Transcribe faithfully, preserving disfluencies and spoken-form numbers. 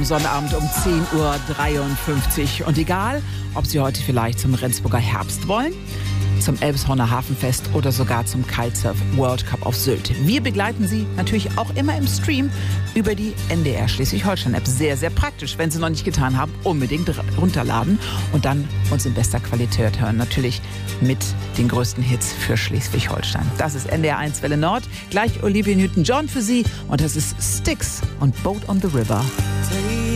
dem Sonnabend um zehn Uhr dreiundfünfzig. Und egal, ob Sie heute vielleicht zum Rendsburger Herbst wollen, zum Elbshorner Hafenfest oder sogar zum Kitesurf World Cup auf Sylt. Wir begleiten Sie natürlich auch immer im Stream über die N D R Schleswig-Holstein-App. Sehr, sehr praktisch. Wenn Sie noch nicht getan haben, unbedingt runterladen und dann uns in bester Qualität hören. Natürlich mit den größten Hits für Schleswig-Holstein. Das ist N D R eins Welle Nord. Gleich Olivia Newton-John für Sie und das ist Styx und Boat on the River.